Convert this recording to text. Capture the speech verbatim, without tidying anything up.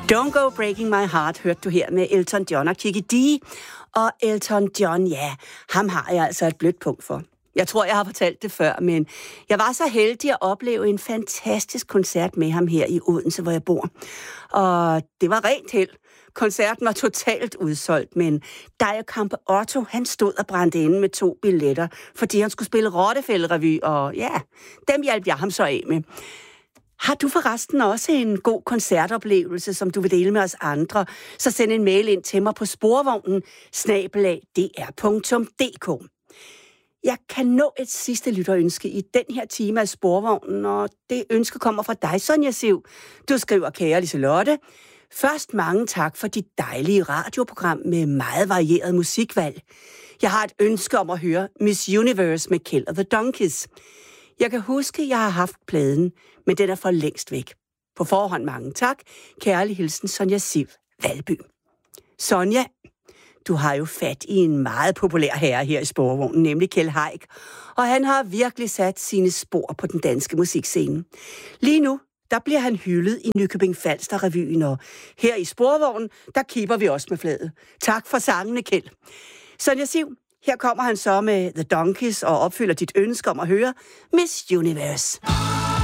Don't Go Breaking My Heart hørte du her med Elton John og Kiki Dee. Og Elton John, ja, ham har jeg altså et blødt punkt for. Jeg tror, jeg har fortalt det før, men jeg var så heldig at opleve en fantastisk koncert med ham her i Odense, hvor jeg bor. Og det var rent held. Koncerten var totalt udsolgt, men Dio Campe Otto, han stod og brændte inde med to billetter, fordi han skulle spille Rottefælde-revy, og ja, dem hjalp jeg ham så af med. Har du forresten også en god koncertoplevelse, som du vil dele med os andre, så send en mail ind til mig på sporvognen snabel-a d r punktum d k. Jeg kan nå et sidste lytterønske i den her time af Sporvognen, og det ønske kommer fra dig, Sonja Siv. Du skriver, kære Liselotte, først mange tak for dit dejlige radioprogram med meget varieret musikvalg. Jeg har et ønske om at høre Miss Universe med Kjeld og The Donkeys. Jeg kan huske, jeg har haft pladen, men den er for længst væk. På forhånd mange tak. Kærlig hilsen, Sonja Siv, Valby. Sonja, du har jo fat i en meget populær herre her i Sporvognen, nemlig Kjeld Haik, og han har virkelig sat sine spor på den danske musikscene. Lige nu, der bliver han hyldet i Nykøbing Falster-revyen, og her i Sporvognen, der kipper vi også med flaget. Tak for sangene, Kjeld. Sonja Siv, her kommer han så med The Donkeys og opfylder dit ønske om at høre Miss Universe.